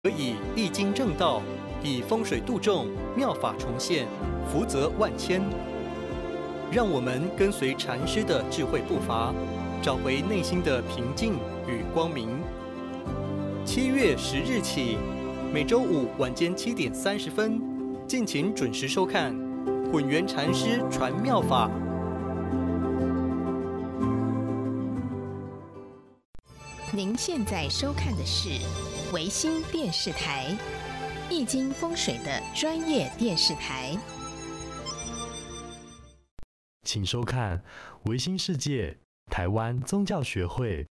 以易经正道，以风水度众，妙法重现，福泽万千。让我们跟随禅师的智慧步伐，找回内心的平静与光明。7月10日起，每周五晚间7点30分，敬请准时收看混元禅师传妙法。 您现在收看的是维新电视台易经风水的专业电视台， 请收看维新世界台湾宗教学会